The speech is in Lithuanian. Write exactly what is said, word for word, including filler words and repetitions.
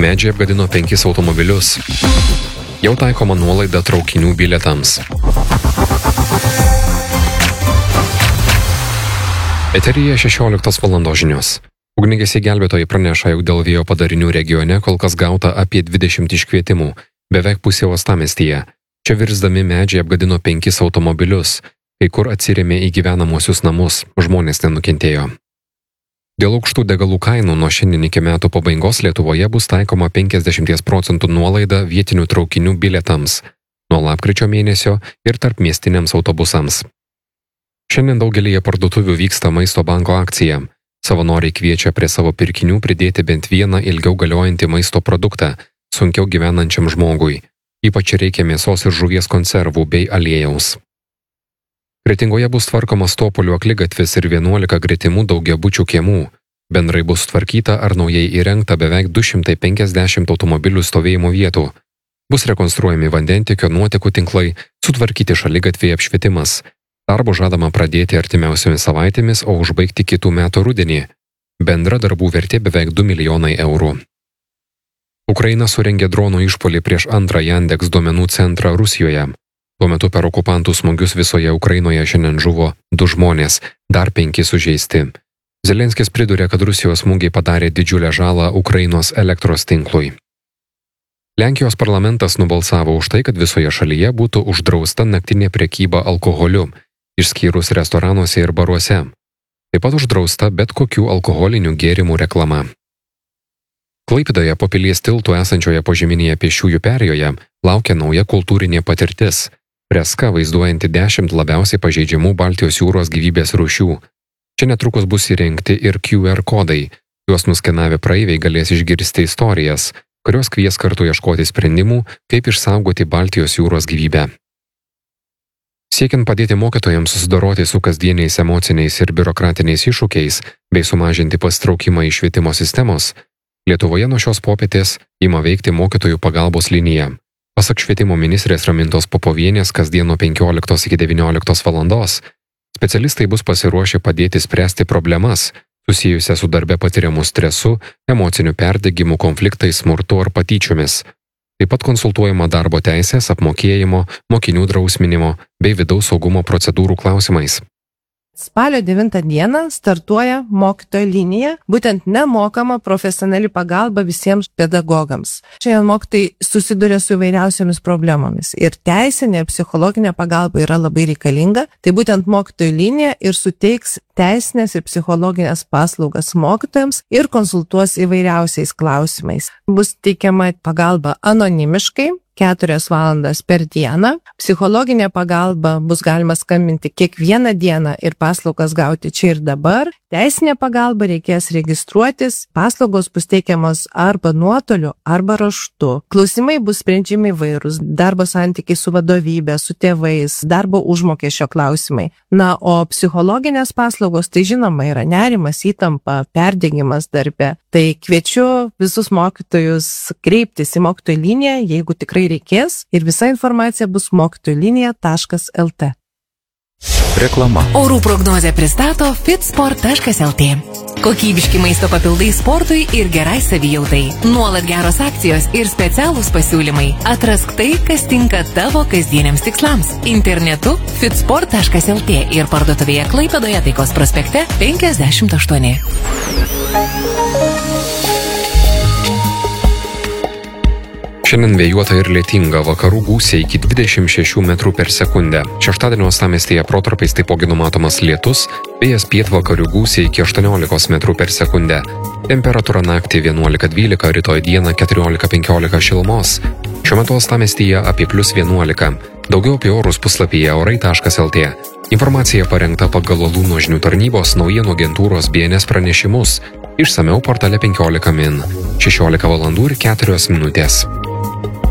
Medžiai apgadino penkis automobilius. Jau taikoma nuolaida traukinių bilietams. Eteryje šešioliktos valandos žinios. Ugniagesiai gelbėtojai praneša, jog dėl vėjo padarinių regione kol kas gauta apie dvidešimt iškvietimų, beveik pusė uostamiestyje. Čia virsdami medžiai apgadino penkis automobilius, kai kur atsirėmė į gyvenamosius namus, žmonės nenukentėjo. Dėl aukštų degalų kainų nuo šiandien iki metų pabaigos Lietuvoje bus taikoma penkiasdešimt procentų nuolaida vietinių traukinių bilietams, nuo lapkričio mėnesio ir tarpmiestiniams autobusams. Šiandien daugelyje parduotuvių vyksta Maisto banko akcija. Savanoriai kviečia prie savo pirkinių pridėti bent vieną ilgiau galiojantį maisto produktą sunkiau gyvenančiam žmogui. Ypač reikia mėsos ir žuvies konservų bei aliejaus. Kretingoje bus tvarkomas Topolių akligatvis ir vienuolika gretimų daugiabučių kiemų. Bendrai bus tvarkyta ar naujai įrengta beveik du šimtai penkiasdešimt automobilių stovėjimo vietų. Bus rekonstruojami vandentiekio nuotekų tinklai, sutvarkyti šaligatviai apšvietimas. Darbo žadama pradėti artimiausiomis savaitėmis, o užbaigti kitų metų rudenį. Bendra darbų vertė beveik du milijonai eurų. Ukraina surengė dronų išpuolį prieš antrą Yandex duomenų centrą Rusijoje. Tuo metu per okupantų smūgius visoje Ukrainoje šiandien žuvo du žmonės, dar penki sužeisti. Zelenskis priduria, kad Rusijos smūgiai padarė didžiulę žalą Ukrainos elektros tinklui. Lenkijos parlamentas nubalsavo už tai, kad visoje šalyje būtų uždrausta naktinė prekyba alkoholiu, išskyrus restoranuose ir baruose. Taip pat uždrausta bet kokių alkoholinių gėrimų reklama. Klaipėdoje po Pilies tiltų esančioje požeminėje pėsčiųjų perėjoje laukia nauja kultūrinė patirtis. Freska vaizduojanti dešimt labiausiai pažeidžiamų Baltijos jūros gyvybės rūšių. Čia netrukus bus įrengti ir Q R kodai. Juos nuskenavę praeiviai galės išgirsti istorijas, kurios kvies kartu ieškoti sprendimų, kaip išsaugoti Baltijos jūros gyvybę. Siekiant padėti mokytojams susidoroti su kasdieniais emociniais ir biurokratiniais iššūkiais bei sumažinti pasitraukimą iš švietimo sistemos, Lietuvoje nuo šios popietės ima veikti mokytojų pagalbos linija. Pasak švietimo ministrės Ramintos Popovienės, kasdien nuo penkioliktos iki devynioliktos valandos specialistai bus pasiruošę padėti spręsti problemas, susijusią su darbe patiriamu stresu, emociniu perdegimu, konfliktais, smurtu ar patyčiomis. Taip pat konsultuojama darbo teisės, apmokėjimo, mokinių drausminimo bei vidaus saugumo procedūrų klausimais. Spalio devintą dieną startuoja mokytojo linija, būtent nemokama profesionali pagalba visiems pedagogams. Šiandien mokytojai susiduria su įvairiausiamis problemomis ir teisinė, psichologinė pagalba yra labai reikalinga. Tai būtent mokytojo linija ir suteiks teisinės ir psichologinės paslaugas mokytojams ir konsultuos įvairiausiais klausimais. Bus teikiama pagalba anonimiškai, keturias valandas per dieną. Psichologinė pagalba bus galima skambinti kiekvieną dieną ir paslaugas gauti čia ir dabar. Teisinė pagalba reikės registruotis, paslaugos bus teikiamos arba nuotoliu, arba raštu. Klausimai bus sprendžiami įvairūs, darbo santykiai su vadovybė, su tėvais, darbo užmokesčio klausimai. Na, o psichologinės paslaugos, tai žinoma, yra nerimas, įtampa, perdegimas darbe. Tai kviečiu visus mokytojus kreiptis į mokytojų liniją, jeigu tikrai reikės, ir visa informacija bus mokytojų linija taškas el te. Reklama. Orų prognozę pristato fitsport taškas el te. Kokybiški maisto papildai sportui ir gerai savijautai. Nuolat geros akcijos ir specialūs pasiūlymai. Atrask tai, kas tinka tavo kasdieniams tikslams. Internetu fitsport taškas el te ir parduotuvėje Klaipėdoje Taikos prospekte penkiasdešimt aštuoni. Šiandien vėjuota ir lietinga, vakarų gūsiai iki dvidešimt šešių metrų per sekundę. Šeštadienio uostamiestyje protarpiais taipogi numatomas lietus, vėjas pietvakarių gūsiai iki aštuoniolikos metrų per sekundę. Temperatūra naktį vienuolika dvylika, rytoj dieną keturiolika penkiolika šilumos. Šiuo metu uostamiestyje apie plius vienuolika. Daugiau apie orus puslapyje orai taškas el te. Informacija parengta pagal Lūno žinių tarnybos naujienų agentūros B N S pranešimus. Išsamiau portale penkiolika min. šešiolika valandų ir keturios minutės.